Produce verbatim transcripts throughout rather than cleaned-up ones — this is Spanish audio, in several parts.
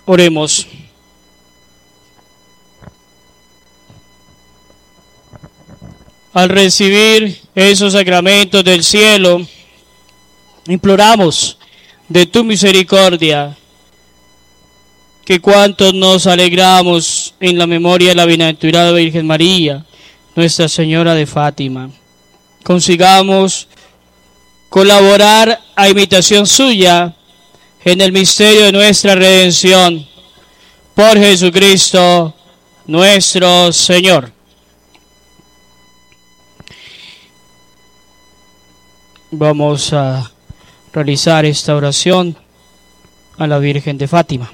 Oremos. Al recibir esos sacramentos del cielo, imploramos de tu misericordia que cuantos nos alegramos en la memoria de la bienaventurada Virgen María, Nuestra Señora de Fátima, consigamos colaborar a imitación suya en el misterio de nuestra redención, por Jesucristo nuestro Señor. Vamos a realizar esta oración a la Virgen de Fátima.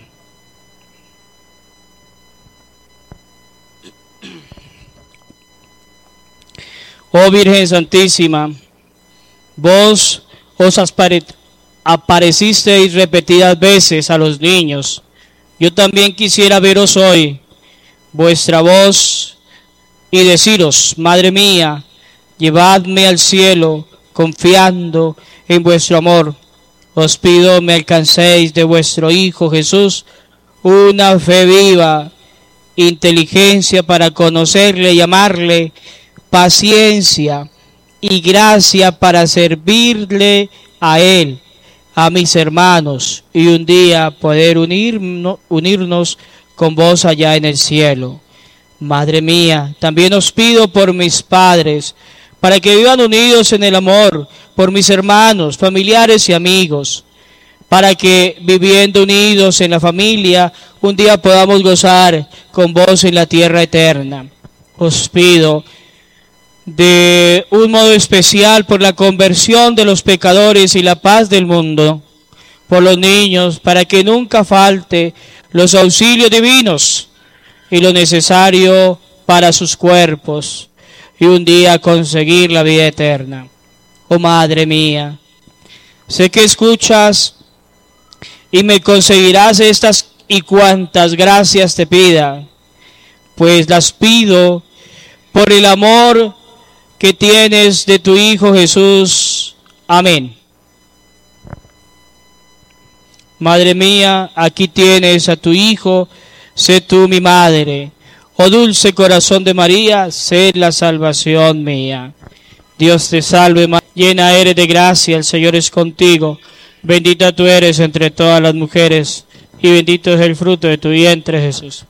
Oh Virgen Santísima, vos os apare- aparecisteis repetidas veces a los niños. Yo también quisiera veros hoy, vuestra voz, y deciros, Madre mía, llevadme al cielo, confiando en vuestro amor. Os pido me alcancéis de vuestro Hijo Jesús una fe viva, inteligencia para conocerle y amarle, paciencia y gracia para servirle a Él, a mis hermanos, y un día poder unirnos, unirnos con vos allá en el cielo. Madre mía, también os pido por mis padres, para que vivan unidos en el amor, por mis hermanos, familiares y amigos, para que viviendo unidos en la familia, un día podamos gozar con vos en la tierra eterna. Os pido de un modo especial por la conversión de los pecadores y la paz del mundo, por los niños, para que nunca falte los auxilios divinos y lo necesario para sus cuerpos, y un día conseguir la vida eterna. Oh Madre mía, sé que escuchas y me conseguirás estas y cuantas gracias te pida, pues las pido por el amor que tienes de tu Hijo Jesús. Amén. Madre mía, aquí tienes a tu Hijo, sé tú mi madre. Oh dulce corazón de María, sé la salvación mía. Dios te salve, María, llena eres de gracia, el Señor es contigo. Bendita tú eres entre todas las mujeres, y bendito es el fruto de tu vientre, Jesús.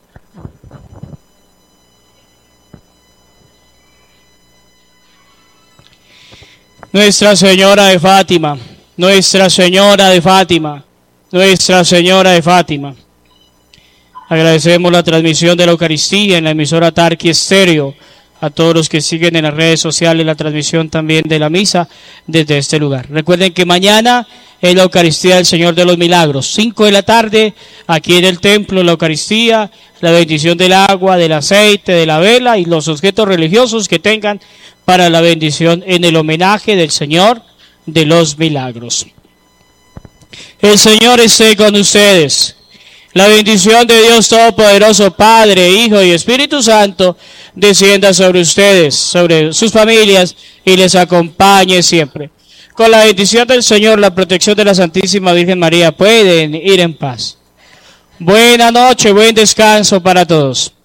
Nuestra Señora de Fátima, Nuestra Señora de Fátima, Nuestra Señora de Fátima. Agradecemos la transmisión de la Eucaristía en la emisora Tarqui Estéreo, a todos los que siguen en las redes sociales la transmisión también de la misa desde este lugar. Recuerden que mañana es la Eucaristía del Señor de los Milagros, cinco de la tarde, aquí en el templo, la Eucaristía, la bendición del agua, del aceite, de la vela y los objetos religiosos que tengan para la bendición en el homenaje del Señor de los Milagros. El Señor esté con ustedes. La bendición de Dios Todopoderoso, Padre, Hijo y Espíritu Santo, descienda sobre ustedes, sobre sus familias y les acompañe siempre. Con la bendición del Señor, la protección de la Santísima Virgen María, pueden ir en paz. Buena noche, buen descanso para todos.